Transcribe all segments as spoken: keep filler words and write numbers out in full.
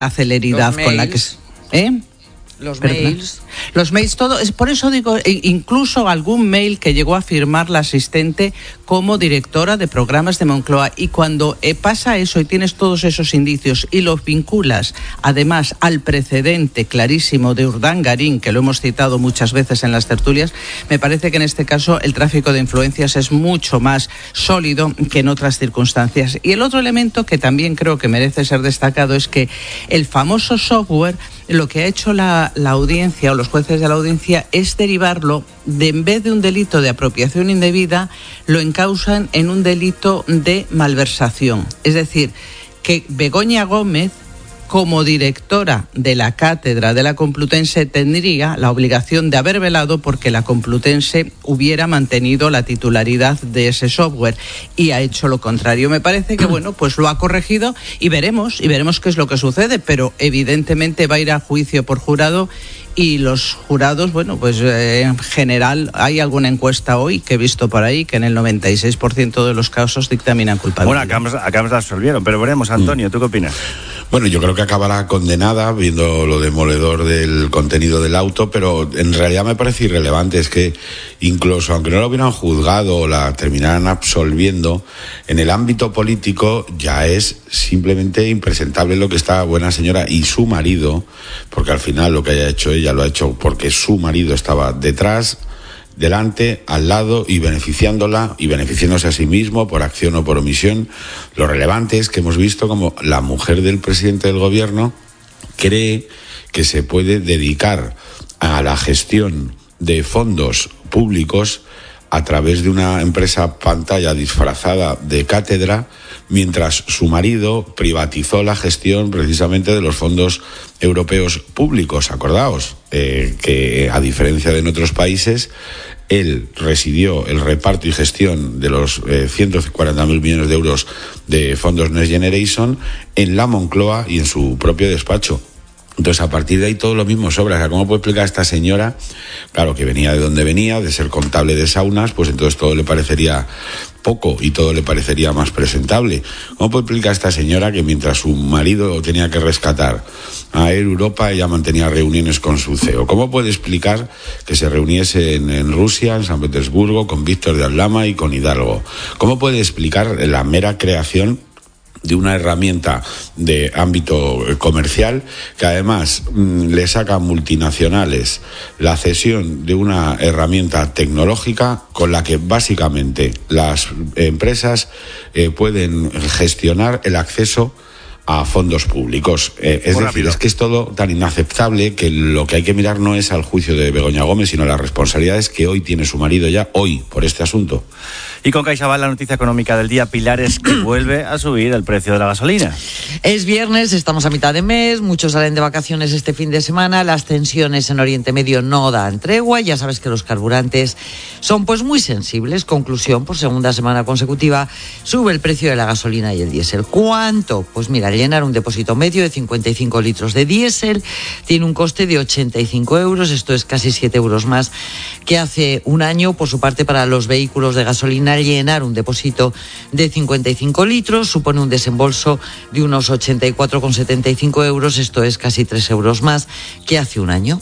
la celeridad con la que... ¿Eh? Los Perdona. mails. Los mails, todo. Es por eso digo, incluso algún mail que llegó a firmar la asistente como directora de programas de Moncloa. Y cuando eh, pasa eso y tienes todos esos indicios y los vinculas, además, al precedente clarísimo de Urdangarín, que lo hemos citado muchas veces en las tertulias, me parece que en este caso el tráfico de influencias es mucho más sólido que en otras circunstancias. Y el otro elemento que también creo que merece ser destacado es que el famoso software, lo que ha hecho la, la audiencia o los jueces de la audiencia es derivarlo de, en vez de un delito de apropiación indebida, lo encausan en un delito de malversación. Es decir, que Begoña Gómez, como directora de la cátedra de la Complutense, tendría la obligación de haber velado porque la Complutense hubiera mantenido la titularidad de ese software, y ha hecho lo contrario. Me parece que, bueno, pues lo ha corregido y veremos, y veremos qué es lo que sucede, pero evidentemente va a ir a juicio por jurado. Y los jurados, bueno, pues eh, en general hay alguna encuesta hoy que he visto por ahí que en el noventa y seis por ciento de los casos dictaminan culpabilidad. Bueno, acá, acá nos la absolvieron, pero veremos. Antonio, ¿tú qué opinas? Bueno, yo creo que acabará condenada, viendo lo demoledor del contenido del auto, pero en realidad me parece irrelevante. Es que incluso aunque no lo hubieran juzgado o la terminaran absolviendo, en el ámbito político ya es simplemente impresentable lo que esta buena señora y su marido, porque al final lo que haya hecho ella lo ha hecho porque su marido estaba detrás, delante, al lado y beneficiándola y beneficiándose a sí mismo por acción o por omisión. Lo relevante es que hemos visto como la mujer del presidente del gobierno cree que se puede dedicar a la gestión de fondos públicos a través de una empresa pantalla disfrazada de cátedra, mientras su marido privatizó la gestión precisamente de los fondos europeos públicos. Acordaos eh, que, a diferencia de en otros países, él residió el reparto y gestión de los eh, ciento cuarenta mil millones de euros de fondos Next Generation en la Moncloa y en su propio despacho. Entonces, a partir de ahí todo lo mismo sobra. O sea, ¿cómo puede explicar a esta señora? Claro, que venía de donde venía, de ser contable de saunas, pues entonces todo le parecería poco y todo le parecería más presentable. ¿Cómo puede explicar a esta señora que mientras su marido tenía que rescatar a Air Europa, ella mantenía reuniones con su C E O? ¿Cómo puede explicar que se reuniese en, en Rusia, en San Petersburgo, con Víctor de Aldama y con Hidalgo? ¿Cómo puede explicar la mera creación de una herramienta de ámbito comercial que además mmm, le saca a multinacionales la cesión de una herramienta tecnológica con la que básicamente las empresas eh, pueden gestionar el acceso a fondos públicos? Eh, es Muy decir, rápido. Es que es todo tan inaceptable que lo que hay que mirar no es al juicio de Begoña Gómez, sino las responsabilidades que hoy tiene su marido ya, hoy, por este asunto. Y con CaixaBank, la noticia económica del día, Pilar, es que vuelve a subir el precio de la gasolina. Es viernes, estamos a mitad de mes, muchos salen de vacaciones este fin de semana, las tensiones en Oriente Medio no dan tregua, ya sabes que los carburantes son pues muy sensibles. Conclusión, por segunda semana consecutiva sube el precio de la gasolina y el diésel. ¿Cuánto? Pues mira, llenar un depósito medio de cincuenta y cinco litros de diésel tiene un coste de ochenta y cinco euros, esto es casi siete euros más que hace un año. Por su parte, para los vehículos de gasolina, llenar un depósito de cincuenta y cinco litros supone un desembolso de unos ochenta y cuatro con setenta y cinco euros, esto es casi tres euros más que hace un año.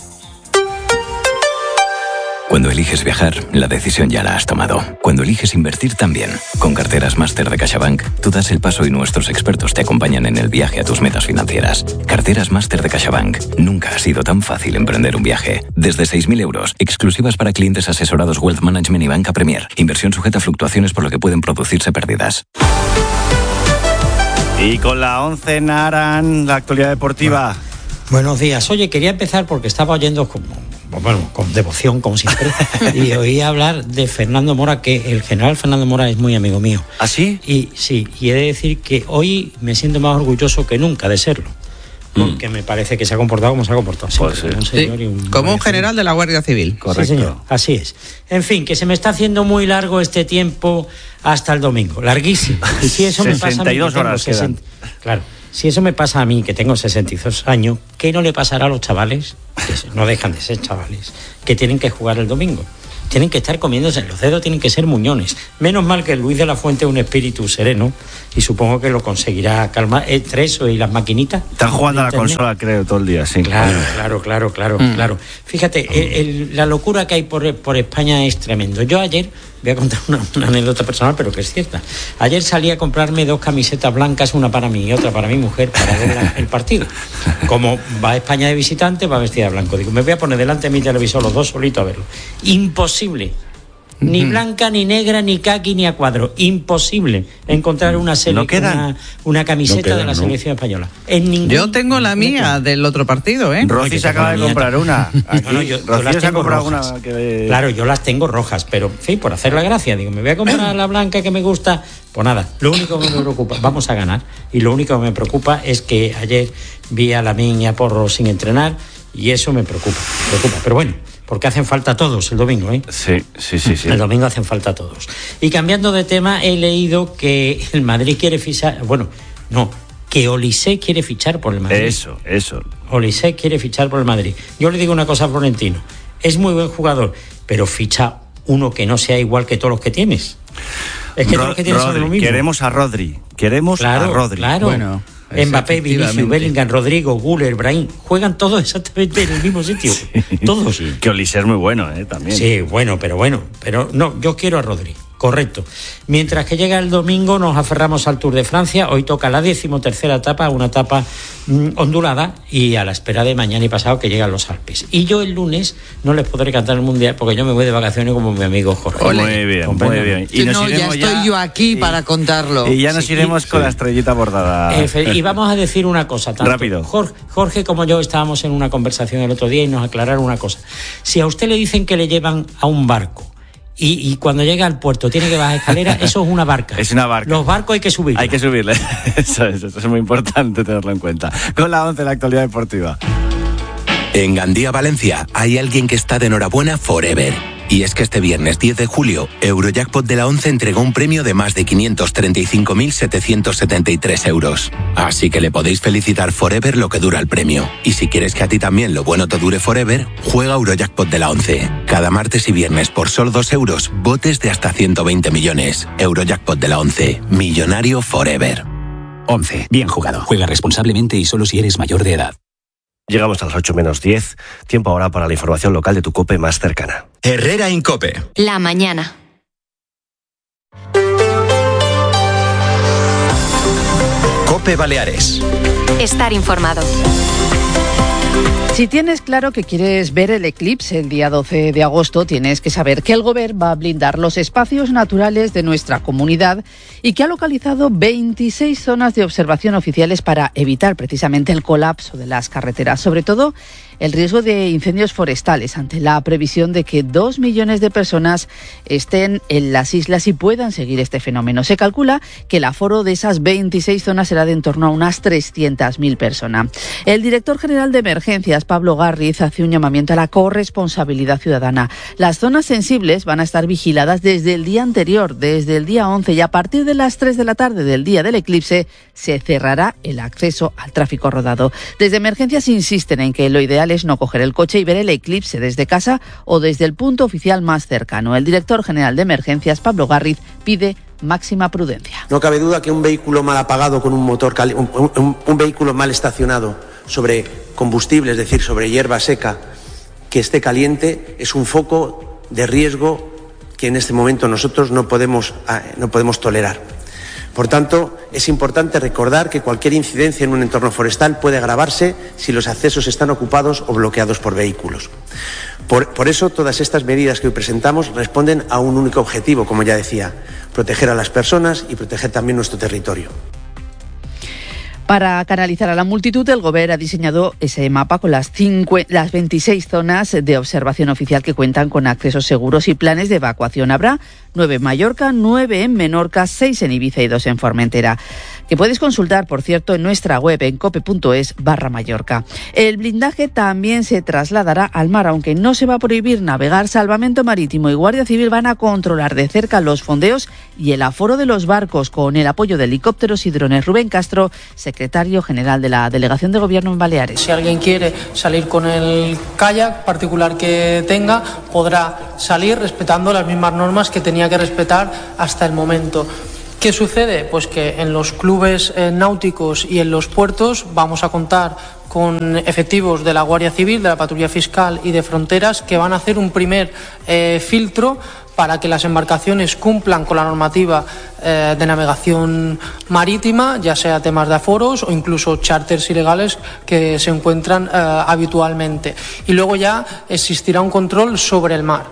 Cuando eliges viajar, la decisión ya la has tomado. Cuando eliges invertir también. Con Carteras Máster de CaixaBank, tú das el paso y nuestros expertos te acompañan en el viaje a tus metas financieras. Carteras Máster de CaixaBank. Nunca ha sido tan fácil emprender un viaje. Desde seis mil euros, exclusivas para clientes asesorados Wealth Management y Banca Premier. Inversión sujeta a fluctuaciones por lo que pueden producirse pérdidas. Y con la once Naran, la actualidad deportiva. Bueno, buenos días. Oye, quería empezar porque estaba oyendo como... bueno, con devoción, como siempre, y oí hablar de Fernando Mora, que el general Fernando Mora es muy amigo mío. ¿Ah, sí? Y sí, y he de decir que hoy me siento más orgulloso que nunca de serlo, porque mm. me parece que se ha comportado como se ha comportado siempre, pues, como un señor sí, y un como un general de la Guardia Civil. Correcto. Sí, señor, así es. En fin, que se me está haciendo muy largo este tiempo hasta el domingo, larguísimo. Y si eso me pasa a mí, horas sesenta, claro. Si eso me pasa a mí, que tengo sesenta y dos años, ¿qué no le pasará a los chavales, que no dejan de ser chavales, que tienen que jugar el domingo? tienen que estar comiéndose, los dedos tienen que ser muñones. Menos mal que Luis de la Fuente es un espíritu sereno y supongo que lo conseguirá calmar entre eso y las maquinitas. Están jugando a la consola, creo, todo el día, sí. Claro, claro, claro, claro, mm. claro. Fíjate, el, el, la locura que hay por, por España es tremendo. Yo ayer, voy a contar una, una anécdota personal, pero que es cierta. Ayer salí a comprarme dos camisetas blancas, una para mí y otra para mi mujer, para ver la, el partido. Como va a España de visitante, va vestida de blanco. Digo, me voy a poner delante de mi televisor los dos solitos a verlo. Imposible. Ni blanca, ni negra, ni caqui, ni a cuadro. Imposible encontrar una, sele- no una, una camiseta no quedan, de la selección ¿no? española. En ningún... Yo tengo la mía del otro partido, ¿eh? Rosy se acaba de comprar una. Aquí. No, no, yo, Rocío yo las se ha tengo comprado rojas. una que... Claro, yo las tengo rojas, pero sí, por hacer la gracia. Digo, me voy a comprar la blanca que me gusta. Pues nada, lo único que me preocupa, vamos a ganar. Y lo único que me preocupa es que ayer vi a Lamine y a Porro sin entrenar y eso me preocupa, me preocupa. Pero bueno, porque hacen falta todos el domingo, ¿eh? Sí, sí, sí, sí. El domingo hacen falta todos. Y cambiando de tema, he leído que el Madrid quiere fichar, bueno, no, que Olise quiere fichar por el Madrid. Eso, eso. Olise quiere fichar por el Madrid. Yo le digo una cosa a Florentino, es muy buen jugador, pero ficha uno que no sea igual que todos los que tienes. Es que Ro- todos los que tienes Rodri, son lo mismo. Queremos a Rodri, queremos claro, a Rodri. Claro, bueno. Mbappé, Vinicius, Bellingham, Rodrigo, Güler, Brahim, juegan todos exactamente en el mismo sitio. Sí. Todos. Sí. Que Olise es muy bueno, ¿eh? También. Sí, bueno, pero bueno. Pero no, yo quiero a Rodri. Correcto. Mientras que llega el domingo nos aferramos al Tour de Francia. Hoy toca la decimotercera etapa, una etapa mmm, ondulada y a la espera de mañana y pasado que llegan los Alpes. Y yo el lunes no les podré cantar el Mundial porque yo me voy de vacaciones como mi amigo Jorge. Ole. Muy bien, ¿comprende? Muy bien. Y nos no, ya estoy ya, yo aquí y, para contarlo. Y ya nos sí, iremos sí. con la estrellita bordada. Eh, y vamos a decir una cosa. Tanto Rápido. Jorge, Jorge como yo estábamos en una conversación el otro día y nos aclararon una cosa. Si a usted le dicen que le llevan a un barco Y, y cuando llega al puerto tiene que bajar escalera, eso es una barca. Es una barca. Los barcos hay que subirle. Hay que subirle. Eso es, eso es muy importante tenerlo en cuenta. Con la once, la actualidad deportiva. En Gandía, Valencia, hay alguien que está de enhorabuena forever. Y es que este viernes diez de julio, Eurojackpot de la once entregó un premio de más de quinientos treinta y cinco mil setecientos setenta y tres euros. Así que le podéis felicitar forever lo que dura el premio. Y si quieres que a ti también lo bueno te dure forever, juega Eurojackpot de la once. Cada martes y viernes por solo dos euros, botes de hasta ciento veinte millones. Eurojackpot de la once. Millonario forever. once. Bien jugado. Juega responsablemente y solo si eres mayor de edad. Llegamos a las ocho menos diez. Tiempo ahora para la información local de tu COPE más cercana. Herrera Incope. La mañana. COPE Baleares. Estar informado. Si tienes claro que quieres ver el eclipse el día doce de agosto, tienes que saber que el Gobierno va a blindar los espacios naturales de nuestra comunidad y que ha localizado veintiséis zonas de observación oficiales para evitar precisamente el colapso de las carreteras, sobre todo el riesgo de incendios forestales ante la previsión de que dos millones de personas estén en las islas y puedan seguir este fenómeno. Se calcula que el aforo de esas veintiséis zonas será de en torno a unas trescientas mil personas. El director general de Emergencias, Pablo Garriz, hace un llamamiento a la corresponsabilidad ciudadana. Las zonas sensibles van a estar vigiladas desde el día anterior, desde el día once, y a partir de las tres de la tarde del día del eclipse se cerrará el acceso al tráfico rodado. Desde Emergencias insisten en que lo ideal es no coger el coche y ver el eclipse desde casa o desde el punto oficial más cercano. El director general de Emergencias, Pablo Garriz, pide máxima prudencia. No cabe duda que un vehículo mal apagado con un motor cali- un, un, un vehículo mal estacionado sobre combustible, es decir, sobre hierba seca, que esté caliente, es un foco de riesgo que en este momento nosotros no podemos, no podemos tolerar. Por tanto, es importante recordar que cualquier incidencia en un entorno forestal puede agravarse si los accesos están ocupados o bloqueados por vehículos. Por, por eso, todas estas medidas que hoy presentamos responden a un único objetivo, como ya decía, proteger a las personas y proteger también nuestro territorio. Para canalizar a la multitud, el Gobierno ha diseñado ese mapa con las, cincu- las veintiséis zonas de observación oficial que cuentan con accesos seguros y planes de evacuación. Habrá nueve en Mallorca, nueve en Menorca, seis en Ibiza y dos en Formentera. Que puedes consultar, por cierto, en nuestra web en cope.es barra Mallorca. El blindaje también se trasladará al mar, aunque no se va a prohibir navegar. Salvamento Marítimo y Guardia Civil van a controlar de cerca los fondeos y el aforo de los barcos con el apoyo de helicópteros y drones. Rubén Castro, secretario general de la Delegación de Gobierno en Baleares. Si alguien quiere salir con el kayak particular que tenga, podrá salir respetando las mismas normas que tenía que respetar hasta el momento. ¿Qué sucede? Pues que en los clubes eh, náuticos y en los puertos vamos a contar con efectivos de la Guardia Civil, de la Patrulla Fiscal y de Fronteras que van a hacer un primer eh, filtro para que las embarcaciones cumplan con la normativa eh, de navegación marítima, ya sea temas de aforos o incluso charters ilegales que se encuentran eh, habitualmente. Y luego ya existirá un control sobre el mar.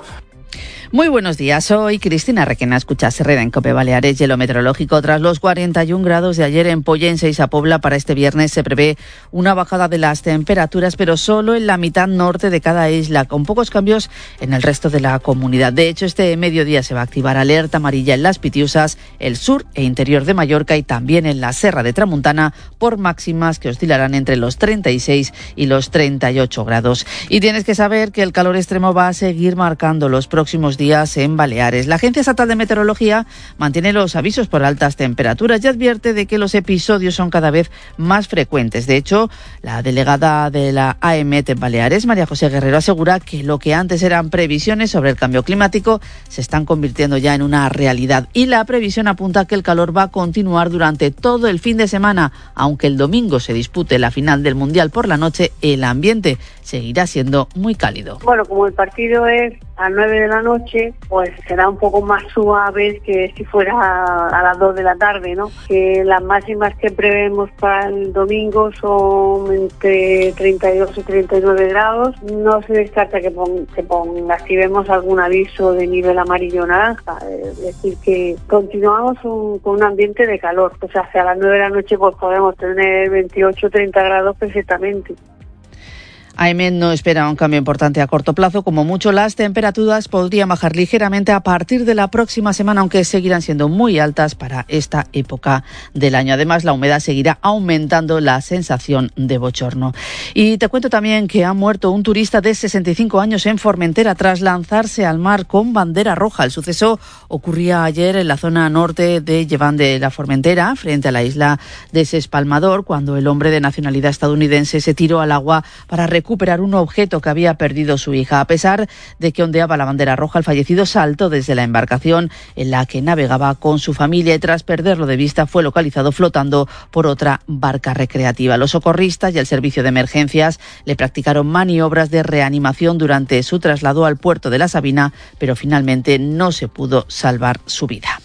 Muy buenos días, soy Cristina Requena, escuchas Herrera en COPE Baleares. Hielo meteorológico: tras los cuarenta y un grados de ayer en Pollensa y Sa Pobla, para este viernes se prevé una bajada de las temperaturas, pero solo en la mitad norte de cada isla, con pocos cambios en el resto de la comunidad. De hecho, este mediodía se va a activar alerta amarilla en las Pitiusas, el sur e interior de Mallorca y también en la Serra de Tramuntana, por máximas que oscilarán entre los treinta y seis y los treinta y ocho grados. Y tienes que saber que el calor extremo va a seguir marcando los próximos días en Baleares. La Agencia Estatal de Meteorología mantiene los avisos por altas temperaturas y advierte de que los episodios son cada vez más frecuentes. De hecho, la delegada de la A E M E T en Baleares, María José Guerrero, asegura que lo que antes eran previsiones sobre el cambio climático se están convirtiendo ya en una realidad, y la previsión apunta que el calor va a continuar durante todo el fin de semana. Aunque el domingo se dispute la final del Mundial por la noche, el ambiente seguirá siendo muy cálido. Bueno, como el partido es a nueve de la noche, pues será un poco más suave que si fuera a las dos de la tarde, ¿no? Que las máximas que prevemos para el domingo son entre treinta y dos y treinta y nueve grados. No se descarta que, pon, que pon, activemos algún aviso de nivel amarillo o naranja. Es decir, que continuamos un, con un ambiente de calor. Pues hacia las nueve de la noche pues podemos tener veintiocho o treinta grados perfectamente. A E M E T no espera un cambio importante a corto plazo. Como mucho, las temperaturas podrían bajar ligeramente a partir de la próxima semana, aunque seguirán siendo muy altas para esta época del año. Además, la humedad seguirá aumentando la sensación de bochorno. Y te cuento también que ha muerto un turista de sesenta y cinco años en Formentera tras lanzarse al mar con bandera roja. El suceso ocurría ayer en la zona norte de Llevant de la Formentera, frente a la isla de Ses Palmador, cuando el hombre de nacionalidad estadounidense se tiró al agua para recuperar recuperar un objeto que había perdido su hija. A pesar de que ondeaba la bandera roja, el fallecido saltó desde la embarcación en la que navegaba con su familia y tras perderlo de vista fue localizado flotando por otra barca recreativa. Los socorristas y el servicio de emergencias le practicaron maniobras de reanimación durante su traslado al puerto de La Sabina, pero finalmente no se pudo salvar su vida.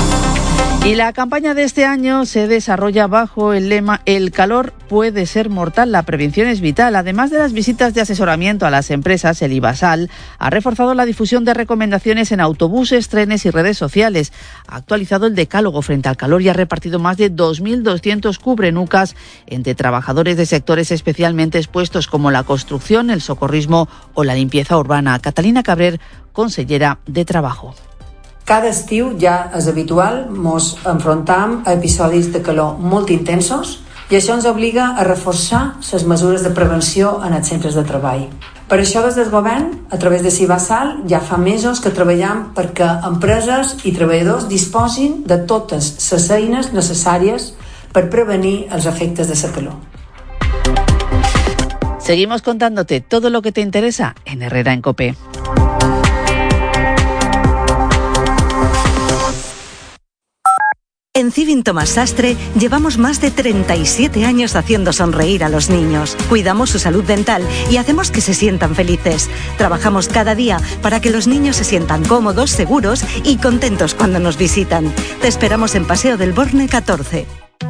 Y la campaña de este año se desarrolla bajo el lema "El calor puede ser mortal, la prevención es vital". Además de las visitas de asesoramiento a las empresas, el IBASAL ha reforzado la difusión de recomendaciones en autobuses, trenes y redes sociales. Ha actualizado el decálogo frente al calor y ha repartido más de dos mil doscientos cubrenucas entre trabajadores de sectores especialmente expuestos como la construcción, el socorrismo o la limpieza urbana. Catalina Cabrer, consellera de Trabajo. Cada estiu ja és habitual mos enfrontam a episodis de calor molt intensos i això ens obliga a reforçar les mesures de prevenció en els centres de treball. Per això, des del govern, a través de Cibasal, ja fa mesos que treballem perquè empreses i treballadors disposin de totes les eines necessàries per prevenir els efectes de la calor. Seguimos contándote todo lo que te interesa en Herrera en COPE. En Civin Tomás Sastre llevamos más de treinta y siete años haciendo sonreír a los niños. Cuidamos su salud dental y hacemos que se sientan felices. Trabajamos cada día para que los niños se sientan cómodos, seguros y contentos cuando nos visitan. Te esperamos en Paseo del Borne catorce.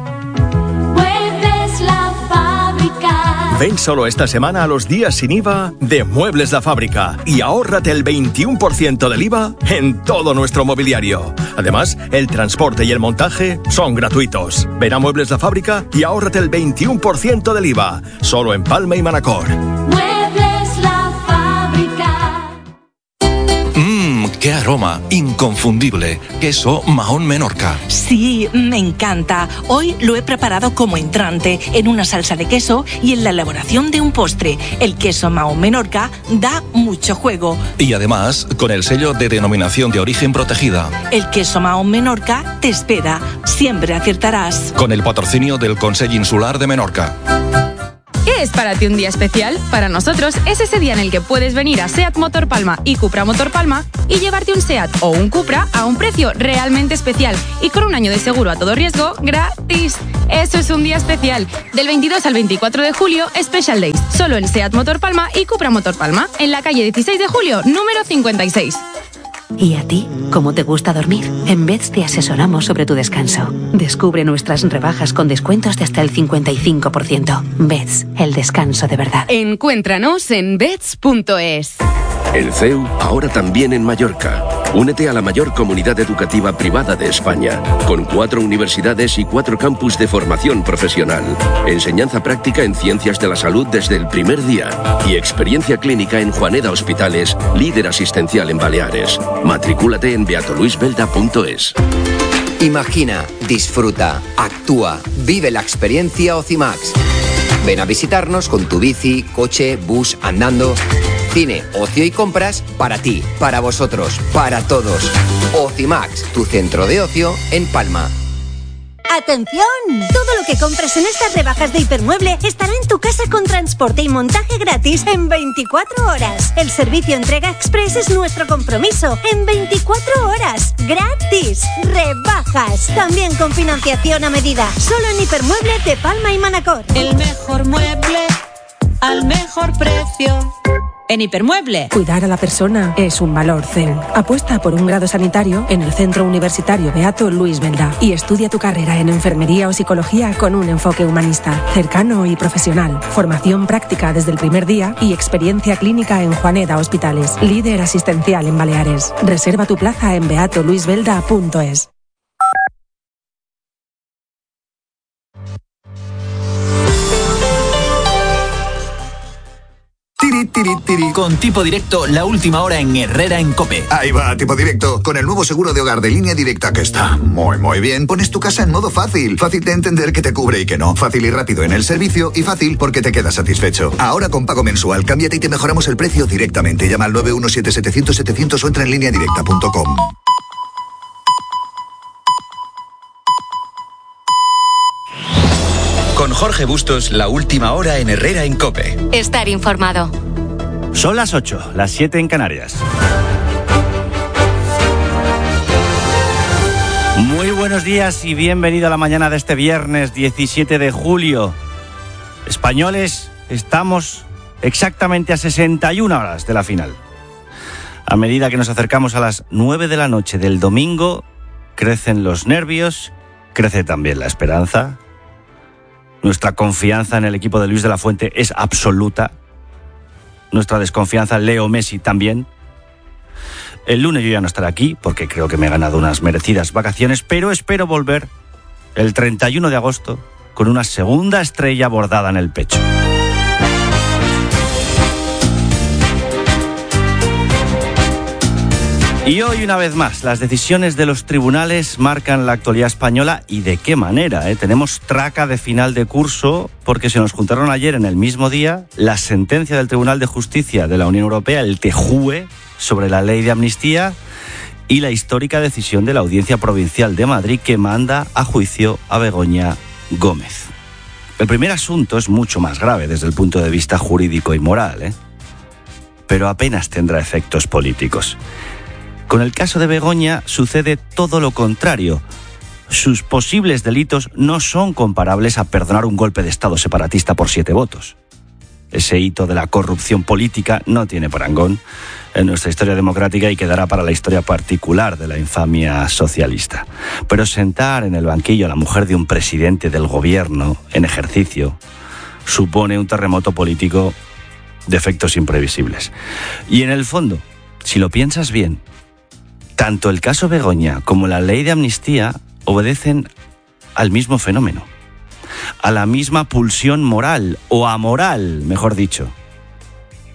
Ven solo esta semana a los días sin I V A de Muebles La Fábrica y ahórrate el veintiuno por ciento del I V A en todo nuestro mobiliario. Además, el transporte y el montaje son gratuitos. Ven a Muebles La Fábrica y ahórrate el veintiuno por ciento del I V A, solo en Palma y Manacor. Muebles La Fábrica. Mmm, ¡Qué aroma! Inconfundible. Queso Mahón Menorca. Sí, me encanta. Hoy lo he preparado como entrante, en una salsa de queso y en la elaboración de un postre. El queso Mahón Menorca da mucho juego. Y además, con el sello de denominación de origen protegida. El queso Mahón Menorca te espera. Siempre acertarás. Con el patrocinio del Consell Insular de Menorca. ¿Qué es para ti un día especial? Para nosotros es ese día en el que puedes venir a SEAT Motor Palma y Cupra Motor Palma y llevarte un SEAT o un Cupra a un precio realmente especial y con un año de seguro a todo riesgo gratis. Eso es un día especial. Del veintidós al veinticuatro de julio, Special Days. Solo en SEAT Motor Palma y Cupra Motor Palma, en la calle dieciséis de julio, número cincuenta y seis. ¿Y a ti? ¿Cómo te gusta dormir? En Beds te asesoramos sobre tu descanso. Descubre nuestras rebajas con descuentos de hasta el cincuenta y cinco por ciento. Beds, el descanso de verdad. Encuéntranos en beds punto es. El C E U ahora también en Mallorca. Únete a la mayor comunidad educativa privada de España, con cuatro universidades y cuatro campus de formación profesional, enseñanza práctica en ciencias de la salud desde el primer día y experiencia clínica en Juaneda Hospitales, líder asistencial en Baleares. Matricúlate en beato luis belda punto es. Imagina, disfruta, actúa, vive la experiencia Ocimax. Ven a visitarnos con tu bici, coche, bus, andando. Cine, ocio y compras para ti, para vosotros, para todos. Ocimax, tu centro de ocio en Palma. ¡Atención! Todo lo que compres en estas rebajas de Hipermueble estará en tu casa con transporte y montaje gratis en veinticuatro horas. El servicio entrega express es nuestro compromiso. En veinticuatro horas. ¡Gratis! ¡Rebajas! También con financiación a medida. Solo en Hipermueble de Palma y Manacor. El mejor mueble al mejor precio. En Hipermueble. Cuidar a la persona es un valor C E U. Apuesta por un grado sanitario en el Centro Universitario Beato Luis Belda y estudia tu carrera en enfermería o psicología con un enfoque humanista, cercano y profesional. Formación práctica desde el primer día y experiencia clínica en Juaneda Hospitales. Líder asistencial en Baleares. Reserva tu plaza en beato luis belda punto es. Tiri, tiri, tiri. Con Tipo Directo, la última hora en Herrera en COPE. Ahí va, Tipo Directo. Con el nuevo seguro de hogar de Línea Directa que está muy, muy bien. Pones tu casa en modo fácil. Fácil de entender que te cubre y que no. Fácil y rápido en el servicio y fácil porque te quedas satisfecho. Ahora con pago mensual, cámbiate y te mejoramos el precio directamente. Llama al nueve uno siete siete cero cero siete cero cero o entra en línea directa punto com. Con Jorge Bustos, la última hora en Herrera en COPE. Estar informado. Son las ocho, las siete en Canarias. Muy buenos días y bienvenido a la mañana de este viernes diecisiete de julio. Españoles, estamos exactamente a sesenta y una horas de la final. A medida que nos acercamos a las nueve de la noche del domingo, crecen los nervios, crece también la esperanza. Nuestra confianza en el equipo de Luis de la Fuente es absoluta. Nuestra desconfianza en Leo Messi también. El lunes yo ya no estaré aquí porque creo que me he ganado unas merecidas vacaciones, pero espero volver el treinta y uno de agosto con una segunda estrella bordada en el pecho. Y hoy, una vez más, las decisiones de los tribunales marcan la actualidad española y de qué manera, ¿eh? Tenemos traca de final de curso porque se nos juntaron ayer en el mismo día la sentencia del Tribunal de Justicia de la Unión Europea, el T J U E, sobre la ley de amnistía y la histórica decisión de la Audiencia Provincial de Madrid que manda a juicio a Begoña Gómez. El primer asunto es mucho más grave desde el punto de vista jurídico y moral, ¿eh? Pero apenas tendrá efectos políticos. Con el caso de Begoña sucede todo lo contrario. Sus posibles delitos no son comparables a perdonar un golpe de Estado separatista por siete votos. Ese hito de la corrupción política no tiene parangón en nuestra historia democrática y quedará para la historia particular de la infamia socialista. Pero sentar en el banquillo a la mujer de un presidente del gobierno en ejercicio supone un terremoto político de efectos imprevisibles. Y en el fondo, si lo piensas bien, tanto el caso Begoña como la ley de amnistía obedecen al mismo fenómeno, a la misma pulsión moral, o amoral, mejor dicho.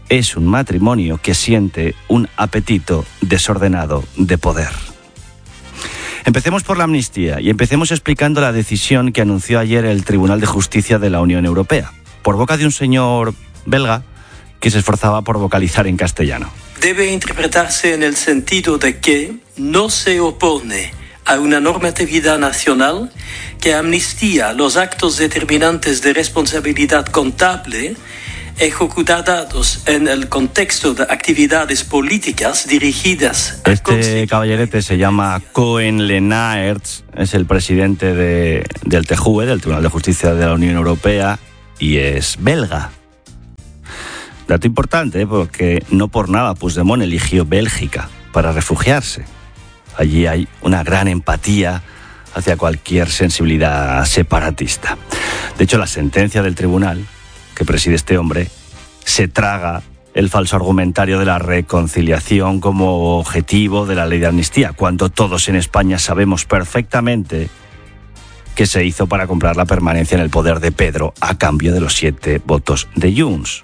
es un matrimonio que siente un apetito desordenado de poder. Empecemos por la amnistía y empecemos explicando la decisión que anunció ayer el Tribunal de Justicia de la Unión Europea, por boca de un señor belga que se esforzaba por vocalizar en castellano. Debe interpretarse en el sentido de que no se opone a una normatividad nacional que amnistía los actos determinantes de responsabilidad contable ejecutados en el contexto de actividades políticas dirigidas a... Este caballerete se llama Koen Lenaerts, es el presidente de, del T J U E, del Tribunal de Justicia de la Unión Europea, y es belga. Dato importante, ¿eh? Porque no por nada Puigdemont eligió Bélgica para refugiarse. Allí hay una gran empatía hacia cualquier sensibilidad separatista. De hecho, la sentencia del tribunal que preside este hombre se traga el falso argumentario de la reconciliación como objetivo de la ley de amnistía, cuando todos en España sabemos perfectamente que se hizo para comprar la permanencia en el poder de Pedro a cambio de los siete votos de Junts.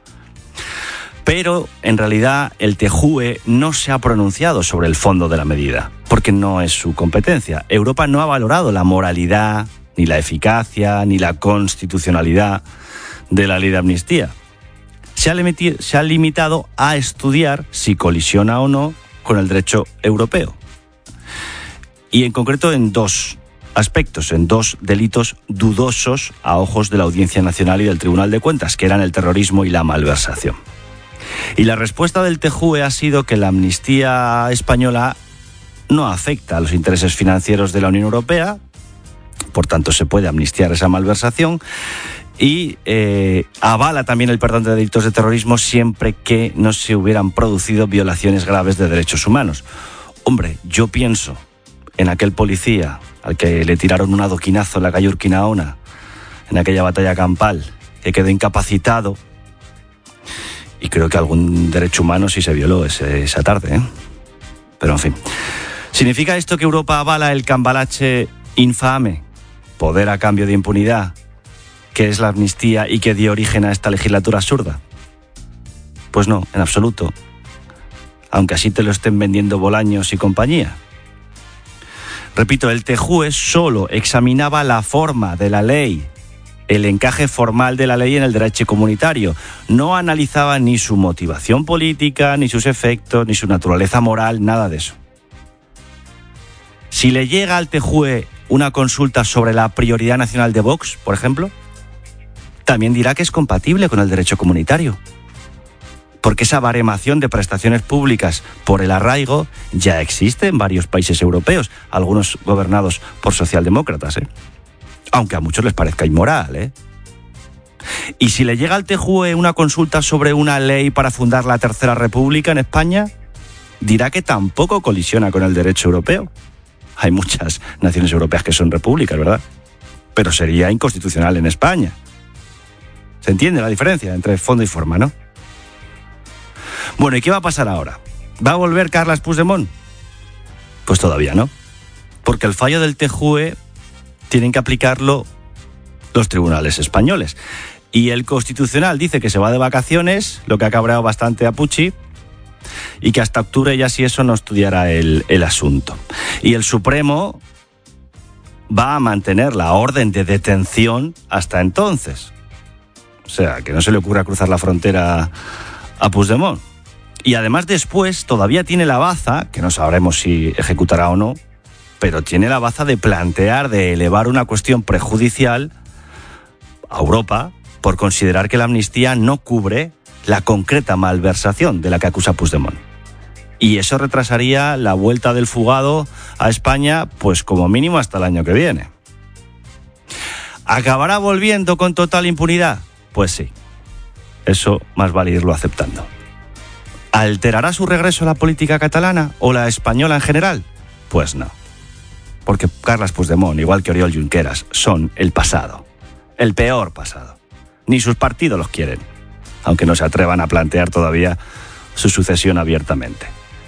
Pero, en realidad, el T J U E no se ha pronunciado sobre el fondo de la medida, porque no es su competencia. Europa no ha valorado la moralidad, ni la eficacia, ni la constitucionalidad de la ley de amnistía. Se ha, limiti- se ha limitado a estudiar si colisiona o no con el derecho europeo. Y en concreto en dos aspectos, en dos delitos dudosos a ojos de la Audiencia Nacional y del Tribunal de Cuentas, que eran el terrorismo y la malversación. Y la respuesta del T J U E ha sido que la amnistía española no afecta a los intereses financieros de la Unión Europea, por tanto se puede amnistiar esa malversación, y eh, avala también el perdón de delitos de terrorismo siempre que no se hubieran producido violaciones graves de derechos humanos. Hombre, yo pienso en aquel policía al que le tiraron un adoquinazo en la calle Urquinaona, en aquella batalla campal, que quedó incapacitado, y creo que algún derecho humano sí se violó ese, esa tarde, ¿eh? Pero en fin, ¿significa esto que Europa avala el cambalache infame, poder a cambio de impunidad, que es la amnistía y que dio origen a esta legislatura absurda? Pues no, en absoluto. Aunque así te lo estén vendiendo Bolaños y compañía. Repito, el T J U E solo examinaba la forma de la ley, el encaje formal de la ley en el derecho comunitario. No analizaba ni su motivación política, ni sus efectos, ni su naturaleza moral, nada de eso. Si le llega al T J U E una consulta sobre la prioridad nacional de Vox, por ejemplo, también dirá que es compatible con el derecho comunitario, porque esa baremación de prestaciones públicas por el arraigo ya existe en varios países europeos, algunos gobernados por socialdemócratas, ¿eh? Aunque a muchos les parezca inmoral, ¿eh? Y si le llega al T J U E una consulta sobre una ley para fundar la Tercera República en España, dirá que tampoco colisiona con el derecho europeo. Hay muchas naciones europeas que son repúblicas, ¿verdad? Pero sería inconstitucional en España. ¿Se entiende la diferencia entre fondo y forma, no? Bueno, ¿y qué va a pasar ahora? ¿Va a volver Carles Puigdemont? Pues todavía no. Porque el fallo del T J U E tienen que aplicarlo los tribunales españoles. Y el Constitucional dice que se va de vacaciones, lo que ha cabreado bastante a Pucci, y que hasta octubre ya si eso no estudiará el, el asunto. Y el Supremo va a mantener la orden de detención hasta entonces. O sea, que no se le ocurra cruzar la frontera a Puigdemont. Y además después todavía tiene la baza, que no sabremos si ejecutará o no, pero tiene la baza de plantear, de elevar una cuestión prejudicial a Europa por considerar que la amnistía no cubre la concreta malversación de la que acusa Puigdemont. Y eso retrasaría la vuelta del fugado a España, pues como mínimo hasta el año que viene. ¿Acabará volviendo con total impunidad? Pues sí. Eso más vale irlo aceptando. ¿Alterará su regreso a la política catalana o la española en general? Pues no. Porque Carles Puigdemont, igual que Oriol Junqueras, son el pasado. El peor pasado. Ni sus partidos los quieren, aunque no se atrevan a plantear todavía su sucesión abiertamente.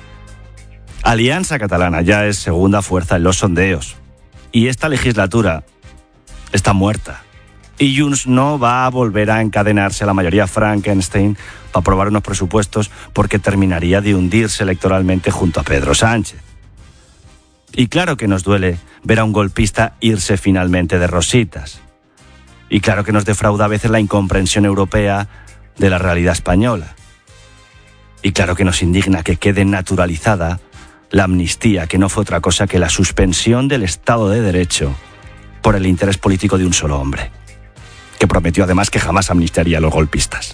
Alianza Catalana ya es segunda fuerza en los sondeos. Y esta legislatura está muerta. Y Junts no va a volver a encadenarse a la mayoría Frankenstein para aprobar unos presupuestos porque terminaría de hundirse electoralmente junto a Pedro Sánchez. Y claro que nos duele ver a un golpista irse finalmente de rositas. Y claro que nos defrauda a veces la incomprensión europea de la realidad española. Y claro que nos indigna que quede naturalizada la amnistía, que no fue otra cosa que la suspensión del Estado de Derecho por el interés político de un solo hombre, que prometió además que jamás amnistiaría a los golpistas.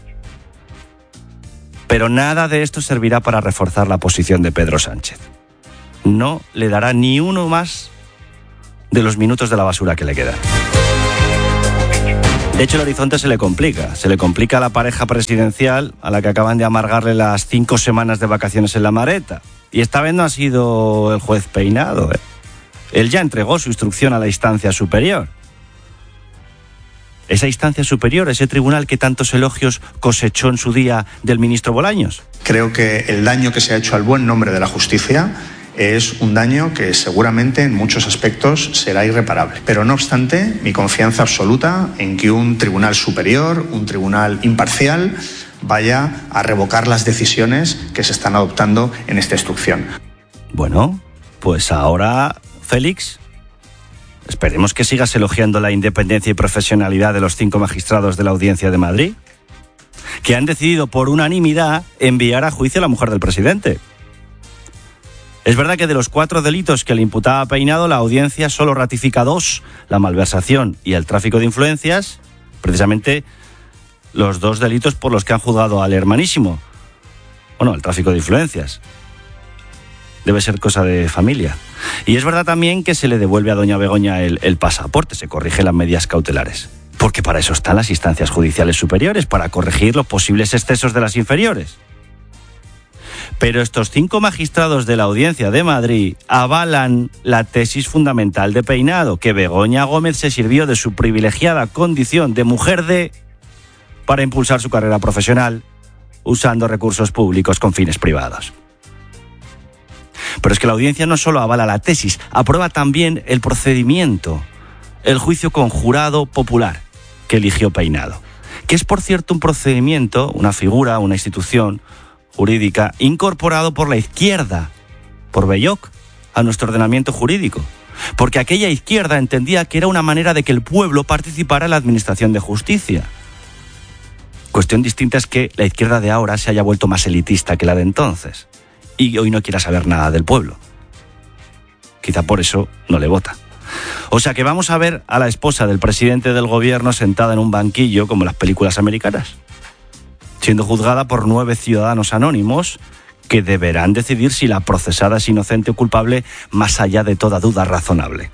Pero nada de esto servirá para reforzar la posición de Pedro Sánchez. No le dará ni uno más de los minutos de la basura que le quedan. De hecho, el horizonte se le complica. Se le complica a la pareja presidencial a la que acaban de amargarle las cinco semanas de vacaciones en la maleta. Y esta vez no ha sido el juez Peinado, ¿eh? Él ya entregó su instrucción a la instancia superior. Esa instancia superior, ese tribunal que tantos elogios cosechó en su día del ministro Bolaños. Creo que el daño que se ha hecho al buen nombre de la justicia es un daño que seguramente en muchos aspectos será irreparable. Pero no obstante, mi confianza absoluta en que un tribunal superior, un tribunal imparcial, vaya a revocar las decisiones que se están adoptando en esta instrucción. Bueno, pues ahora, Félix, esperemos que sigas elogiando la independencia y profesionalidad de los cinco magistrados de la Audiencia de Madrid, que han decidido por unanimidad enviar a juicio a la mujer del presidente. Es verdad que de los cuatro delitos que le imputaba a Peinado, la audiencia solo ratifica dos, la malversación y el tráfico de influencias, precisamente los dos delitos por los que han juzgado al hermanísimo. Bueno, el tráfico de influencias. Debe ser cosa de familia. Y es verdad también que se le devuelve a doña Begoña el, el pasaporte, se corrige las medidas cautelares. Porque para eso están las instancias judiciales superiores, para corregir los posibles excesos de las inferiores. Pero estos cinco magistrados de la Audiencia de Madrid avalan la tesis fundamental de Peinado, que Begoña Gómez se sirvió de su privilegiada condición de mujer de para impulsar su carrera profesional usando recursos públicos con fines privados. Pero es que la audiencia no solo avala la tesis, aprueba también el procedimiento, el juicio conjurado popular que eligió Peinado, que es por cierto un procedimiento, una figura, una institución jurídica incorporado por la izquierda, por Belloc, a nuestro ordenamiento jurídico, porque aquella izquierda entendía que era una manera de que el pueblo participara en la administración de justicia. Cuestión distinta es que la izquierda de ahora se haya vuelto más elitista que la de entonces, y hoy no quiera saber nada del pueblo. Quizá por eso no le vota. O sea que vamos a ver a la esposa del presidente del gobierno sentada en un banquillo como en las películas americanas, siendo juzgada por nueve ciudadanos anónimos que deberán decidir si la procesada es inocente o culpable más allá de toda duda razonable.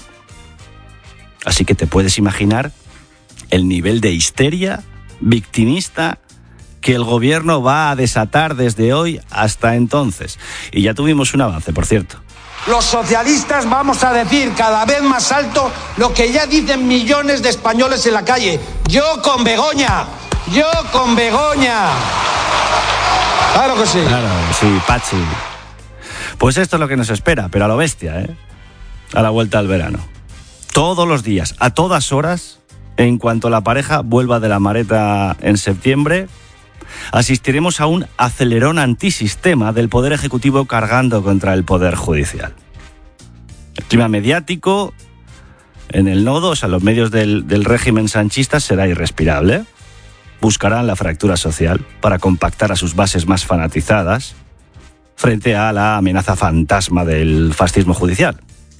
Así que te puedes imaginar el nivel de histeria victimista que el gobierno va a desatar desde hoy hasta entonces. Y ya tuvimos un avance, por cierto. Los socialistas vamos a decir cada vez más alto lo que ya dicen millones de españoles en la calle. Yo con Begoña. Yo con Begoña. Claro que sí. Claro, sí, Pachi. Pues esto es lo que nos espera, pero a lo bestia, ¿eh? A la vuelta al verano. Todos los días, a todas horas, en cuanto la pareja vuelva de la maleta en septiembre, asistiremos a un acelerón antisistema del Poder Ejecutivo cargando contra el Poder Judicial. El clima mediático en el nodo, o sea, los medios del, del régimen sanchista, será irrespirable. Buscarán la fractura social para compactar a sus bases más fanatizadas frente a la amenaza fantasma del fascismo judicial.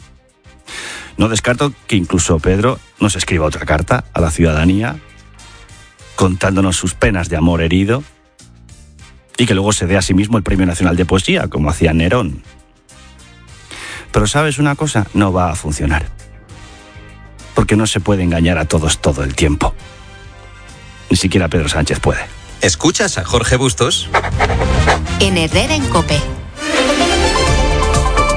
No descarto que incluso Pedro nos escriba otra carta a la ciudadanía contándonos sus penas de amor herido y que luego se dé a sí mismo el Premio Nacional de Poesía, como hacía Nerón. Pero ¿sabes una cosa? No va a funcionar. Porque no se puede engañar a todos todo el tiempo. Ni siquiera Pedro Sánchez puede. ¿Escuchas a Jorge Bustos? En Herrera en COPE.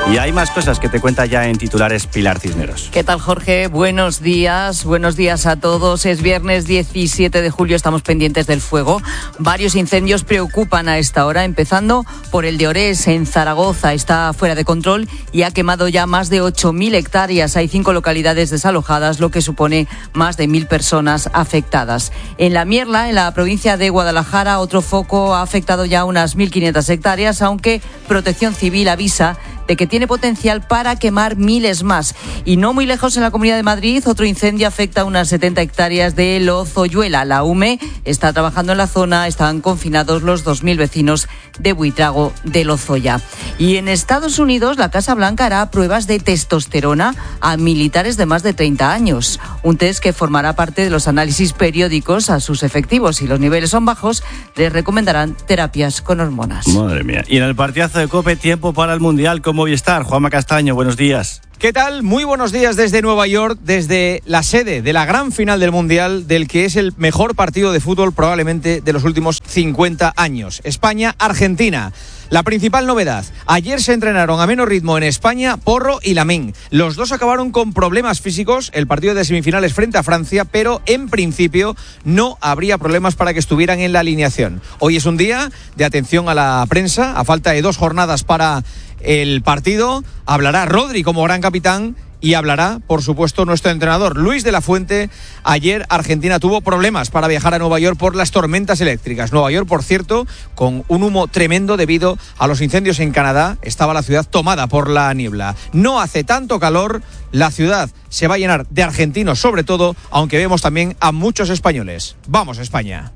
Y hay más cosas que te cuenta ya en titulares Pilar Cisneros. ¿Qué tal, Jorge? Buenos días, buenos días a todos. Es viernes diecisiete de julio, estamos pendientes del fuego. Varios incendios preocupan a esta hora, empezando por el de Orés, en Zaragoza. Está fuera de control y ha quemado ya más de ocho mil hectáreas. Hay cinco localidades desalojadas, lo que supone más de mil personas afectadas. En La Mierla, en la provincia de Guadalajara, otro foco ha afectado ya unas mil quinientas hectáreas, aunque Protección Civil avisa de que tiene potencial para quemar miles más. Y no muy lejos, en la Comunidad de Madrid, otro incendio afecta a unas setenta hectáreas de Lozoyuela. La U M E está trabajando en la zona, están confinados los dos mil vecinos de Buitrago de Lozoya. Y en Estados Unidos, la Casa Blanca hará pruebas de testosterona a militares de más de treinta años. Un test que formará parte de los análisis periódicos a sus efectivos. Si los niveles son bajos, les recomendarán terapias con hormonas. Madre mía. Y en el partidazo de COPE, tiempo para el Mundial con Movistar. Juanma Castaño, buenos días. ¿Qué tal? Muy buenos días desde Nueva York, desde la sede de la gran final del Mundial, del que es el mejor partido de fútbol probablemente de los últimos cincuenta años. España-Argentina. La principal novedad, ayer se entrenaron a menos ritmo en España Porro y Lamine. Los dos acabaron con problemas físicos, el partido de semifinales frente a Francia, pero en principio no habría problemas para que estuvieran en la alineación. Hoy es un día de atención a la prensa, a falta de dos jornadas para el partido. Hablará Rodri como gran capitán y hablará, por supuesto, nuestro entrenador Luis de la Fuente. Ayer Argentina tuvo problemas para viajar a Nueva York por las tormentas eléctricas. Nueva York, por cierto, con un humo tremendo debido a los incendios en Canadá. Estaba la ciudad tomada por la niebla. No hace tanto calor, la ciudad se va a llenar de argentinos sobre todo, aunque vemos también a muchos españoles. Vamos, España.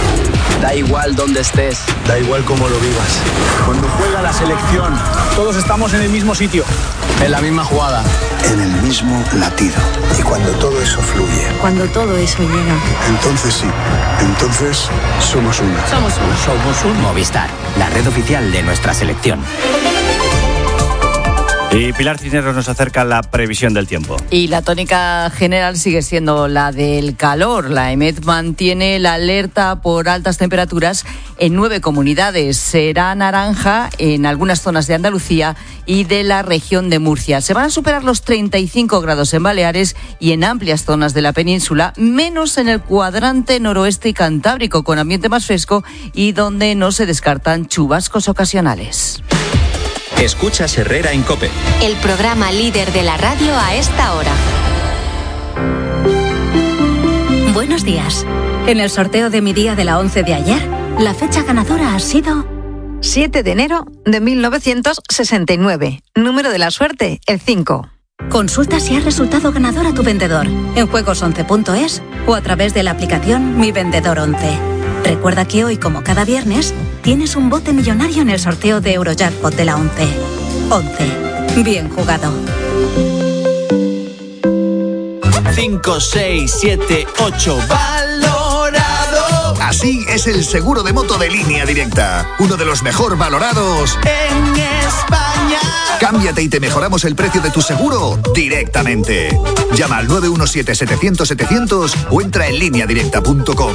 Da igual dónde estés, da igual cómo lo vivas. Cuando juega la selección, todos estamos en el mismo sitio, en la misma jugada, en el mismo latido. Y cuando todo eso fluye, cuando todo eso llega, entonces sí, entonces somos uno. Somos uno. Somos un Movistar, la red oficial de nuestra selección. Y Pilar Cisneros nos acerca la previsión del tiempo. Y la tónica general sigue siendo la del calor. La EMET mantiene la alerta por altas temperaturas en nueve comunidades. Será naranja en algunas zonas de Andalucía y de la región de Murcia. Se van a superar los treinta y cinco grados en Baleares y en amplias zonas de la península, menos en el cuadrante noroeste y cantábrico, con ambiente más fresco y donde no se descartan chubascos ocasionales. Escuchas Herrera en COPE. El programa líder de la radio a esta hora. Buenos días. En el sorteo de mi día de la once de ayer, la fecha ganadora ha sido siete de enero de mil novecientos sesenta y nueve. Número de la suerte, el cinco. Consulta si has resultado ganador a tu vendedor en juegos once punto es o a través de la aplicación Mi Vendedor once. Recuerda que hoy, como cada viernes, tienes un bote millonario en el sorteo de Eurojackpot de la once. once. Bien jugado. cinco, seis, siete, ocho. ¡Valorado! Así es el seguro de moto de Línea Directa. Uno de los mejor valorados en España. Cámbiate y te mejoramos el precio de tu seguro directamente. Llama al nueve uno siete, setecientos, setecientos o entra en línea directa punto com.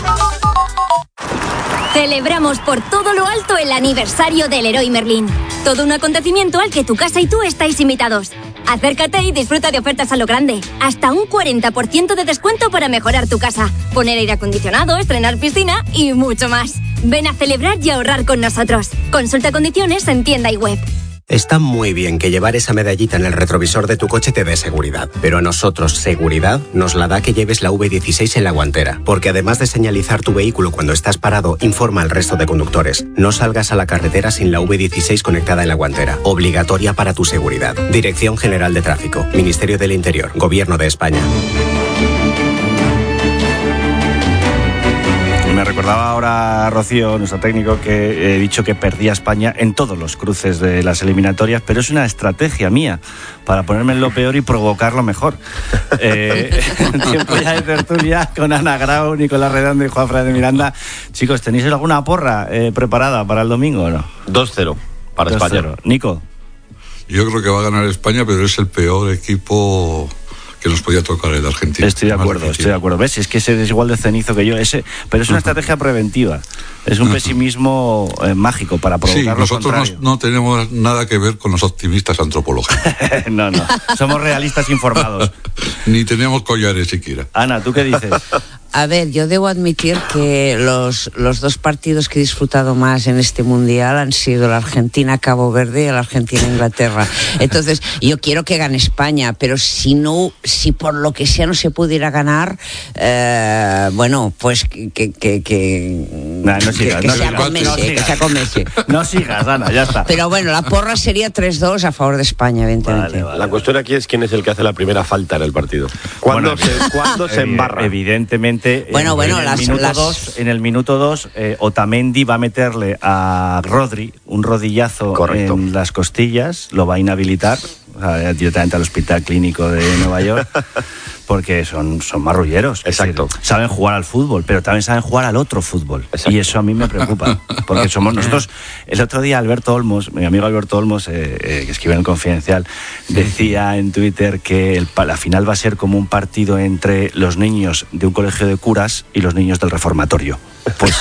Celebramos por todo lo alto el aniversario del Leroy Merlin. Todo un acontecimiento al que tu casa y tú estáis invitados. Acércate y disfruta de ofertas a lo grande. Hasta un cuarenta por ciento de descuento para mejorar tu casa, poner aire acondicionado, estrenar piscina y mucho más. Ven a celebrar y ahorrar con nosotros. Consulta condiciones en tienda y web. Está muy bien que llevar esa medallita en el retrovisor de tu coche te dé seguridad, pero a nosotros seguridad nos la da que lleves la V dieciséis en la guantera, porque además de señalizar tu vehículo cuando estás parado, informa al resto de conductores. No salgas a la carretera sin la V dieciséis conectada en la guantera, obligatoria para tu seguridad. Dirección General de Tráfico, Ministerio del Interior, Gobierno de España. Me recordaba ahora Rocío, nuestro técnico, que he dicho que perdía España en todos los cruces de las eliminatorias, pero es una estrategia mía para ponerme en lo peor y provocar lo mejor. Eh, tiempo ya de tertulia con Ana Grau, Nicolás Redondo y Juan Fran de Miranda. Chicos, ¿tenéis alguna porra eh, preparada para el domingo o no? dos cero para dos cero. España. Nico. Yo creo que va a ganar España, pero es el peor equipo que nos podía tocar el Argentina. Estoy de acuerdo, estoy de acuerdo. ¿Ves? Es que ese es igual de cenizo que yo, ese, pero es una estrategia preventiva. Es un pesimismo eh, mágico para provocar sí, lo nosotros contrario. no, no tenemos nada que ver con los optimistas antropológicos. no, no. Somos realistas informados. Ni tenemos collares siquiera. Ana, ¿tú qué dices? A ver, yo debo admitir que los, los dos partidos que he disfrutado más en este Mundial han sido la Argentina-Cabo Verde y la Argentina-Inglaterra. Entonces, yo quiero que gane España, pero si no, si por lo que sea no se pudiera ganar, eh, bueno, pues que, que, que, que, nah, no sigas, que, no que sea con Messi, que sea con Messi. No sigas, Ana, ya está. Pero bueno, la porra sería tres dos a favor de España, evidentemente. Vale, vale. La cuestión aquí es quién es el que hace la primera falta en el partido. ¿Cuándo, bueno, se, ¿cuándo se embarra? Evidentemente. Bueno, en, bueno, en, las, el minuto las... dos, en el minuto dos, eh, Otamendi va a meterle a Rodri un rodillazo Correcto. en las costillas, lo va a inhabilitar, o sea, directamente al Hospital Clínico de Nueva York, porque son, son marrulleros. Exacto. Decir, saben jugar al fútbol, pero también saben jugar al otro fútbol. Exacto. Y eso a mí me preocupa, porque somos nosotros. El otro día Alberto Olmos, mi amigo Alberto Olmos, eh, eh, que escribe en el Confidencial, decía en Twitter que el, la final va a ser como un partido entre los niños de un colegio de curas y los niños del reformatorio. Pues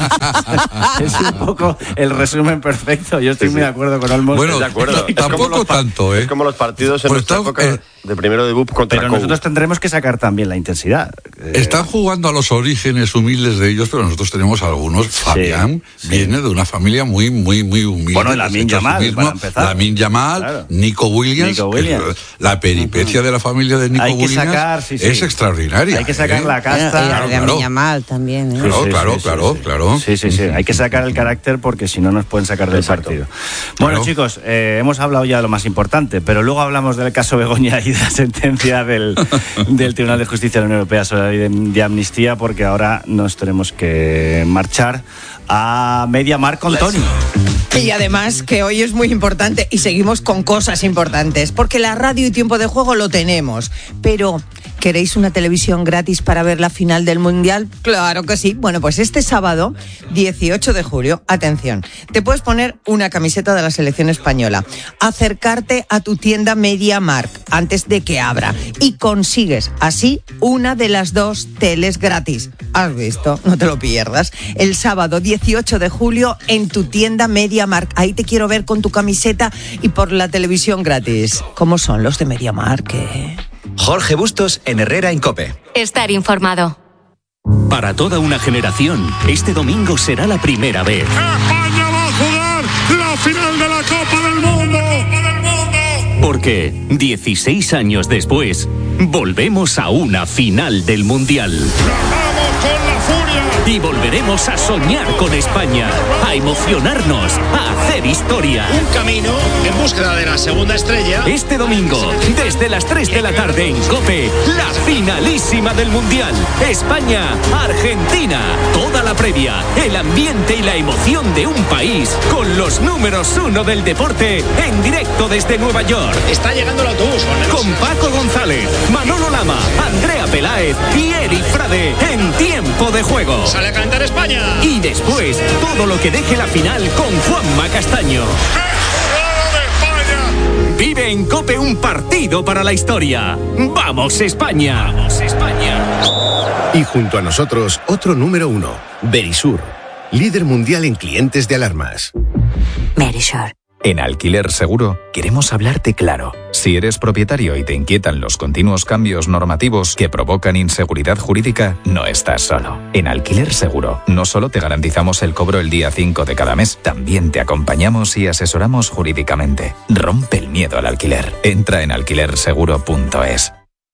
es, es un poco el resumen perfecto. Yo estoy sí, muy sí. de acuerdo con Olmos. Bueno, de acuerdo. tampoco tanto, ¿eh? Es como los partidos en pues nuestra está, época eh, de primero de B U P contra Pero Cou. nosotros tendremos que sacar también la intensidad. Están jugando a los orígenes humildes de ellos, pero nosotros tenemos algunos. Sí, Fabián sí. viene de una familia muy, muy, muy humilde. Bueno, Lamine Yamal, para empezar. Lamine Yamal, claro. Nico Williams. Nico Williams. La peripecia uh-huh. de la familia de Nico Hay que Williams sacar, sí, sí. es extraordinaria. Hay que sacar ¿eh? la casta. Y Lamine claro. Yamal también. ¿eh? Claro, sí, claro, sí, claro, sí, claro. Sí, sí, sí. Hay que sacar el carácter porque si no nos pueden sacar del Exacto. partido. Bueno, claro. chicos, eh, hemos hablado ya de lo más importante, pero luego hablamos del caso Begoña y de la sentencia del, del Tribunal de Justicia de la Unión Europea sobre la ley de, de amnistía, porque ahora nos tenemos que marchar a MediaMarkt con Tony. Y además que hoy es muy importante y seguimos con cosas importantes, porque la radio y tiempo de juego lo tenemos, pero ¿queréis una televisión gratis para ver la final del Mundial? Claro que sí. Bueno, pues este sábado, dieciocho de julio, atención, te puedes poner una camiseta de la selección española, acercarte a tu tienda MediaMarkt antes de que abra y consigues así una de las dos teles gratis. ¿Has visto? No te lo pierdas. El sábado dieciocho de julio en tu tienda MediaMarkt. Ahí te quiero ver con tu camiseta y por la televisión gratis. ¿Cómo son los de MediaMarkt? ¿Eh? Jorge Bustos en Herrera en COPE. Estar informado. Para toda una generación, este domingo será la primera vez. España va a jugar la final de la Copa del Mundo. Porque dieciséis años después, volvemos a una final del Mundial. ¡Vamos con la furia! Y volveremos a soñar con España, a emocionarnos, a hacer historia. Un camino en búsqueda de la segunda estrella. Este domingo, desde las tres de la tarde en COPE, la finalísima del Mundial. España-Argentina. Toda la previa, el ambiente y la emoción de un país con los números uno del deporte en directo desde Nueva York. Está llegando el autobús, con Paco González, Manolo Lama, Andrea Peláez y Eric Frade en tiempo de juego. Sale a cantar España. Y después, todo lo que deje la final con Juanma Castaño. Vive en COPE un partido para la historia. ¡Vamos, España! ¡Vamos, España! Y junto a nosotros, otro número uno, Verisur, líder mundial en clientes de alarmas. Verisur. En Alquiler Seguro queremos hablarte claro. Si eres propietario y te inquietan los continuos cambios normativos que provocan inseguridad jurídica, no estás solo. En Alquiler Seguro no solo te garantizamos el cobro el día cinco de cada mes, también te acompañamos y asesoramos jurídicamente. Rompe el miedo al alquiler. Entra en alquiler seguro punto es.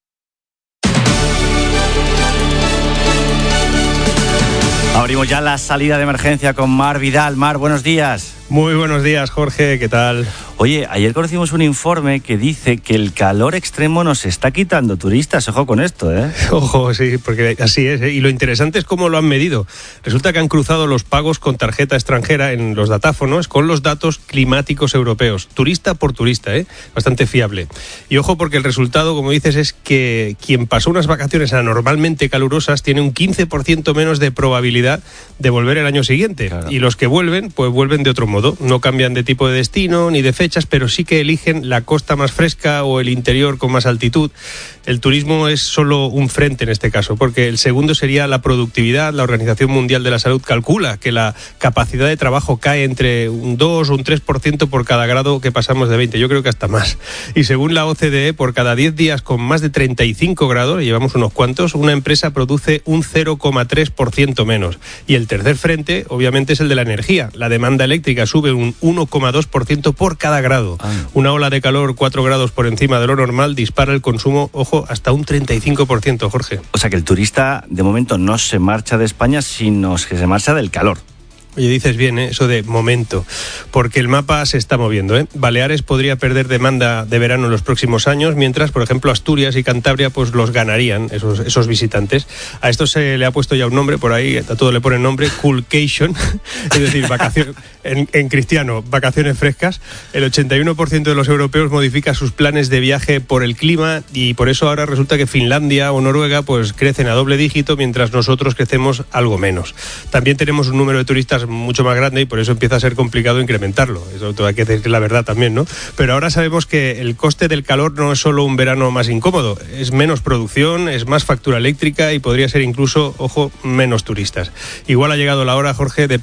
Abrimos ya la salida de emergencia con Mar Vidal. Mar, buenos días. Muy buenos días, Jorge, ¿qué tal? Oye, ayer conocimos un informe que dice que el calor extremo nos está quitando turistas. Ojo con esto, ¿eh? Ojo, sí, porque así es, ¿eh? Y lo interesante es cómo lo han medido. Resulta que han cruzado los pagos con tarjeta extranjera en los datáfonos con los datos climáticos europeos, turista por turista, ¿eh? Bastante fiable. Y ojo porque el resultado, como dices, es que quien pasó unas vacaciones anormalmente calurosas tiene un quince por ciento menos de probabilidad de volver el año siguiente. Claro. Y los que vuelven, pues vuelven de otro modo. cómodo. No cambian de tipo de destino ni de fechas, pero sí que eligen la costa más fresca o el interior con más altitud. El turismo es solo un frente en este caso, porque el segundo sería la productividad. La Organización Mundial de la Salud calcula que la capacidad de trabajo cae entre un dos o un tres por ciento por cada grado que pasamos de veinte. Yo creo que hasta más. Y según la O C D E, por cada diez días con más de treinta y cinco grados, llevamos unos cuantos, una empresa produce un cero coma tres por ciento menos. Y el tercer frente, obviamente, es el de la energía. La demanda eléctrica sube un uno coma dos por ciento por cada grado. Ah. Una ola de calor cuatro grados por encima de lo normal dispara el consumo, ojo, hasta un treinta y cinco por ciento, Jorge. O sea que el turista, de momento, no se marcha de España, sino que se marcha del calor. Oye, dices bien, ¿eh? Eso de momento, porque el mapa se está moviendo, ¿eh? Baleares podría perder demanda de verano en los próximos años, mientras, por ejemplo, Asturias y Cantabria pues los ganarían esos, esos visitantes. A esto se le ha puesto ya un nombre, por ahí a todo le ponen nombre, Coolcation, es decir, vacaciones, en, en cristiano, vacaciones frescas. El ochenta y uno por ciento de los europeos modifica sus planes de viaje por el clima y por eso ahora resulta que Finlandia o Noruega pues crecen a doble dígito, mientras nosotros crecemos algo menos. También tenemos un número de turistas mucho más grande y por eso empieza a ser complicado incrementarlo. Eso hay que decir la verdad también, ¿no? Pero ahora sabemos que el coste del calor no es solo un verano más incómodo, es menos producción, es más factura eléctrica y podría ser incluso, ojo, menos turistas. Igual ha llegado la hora, Jorge, de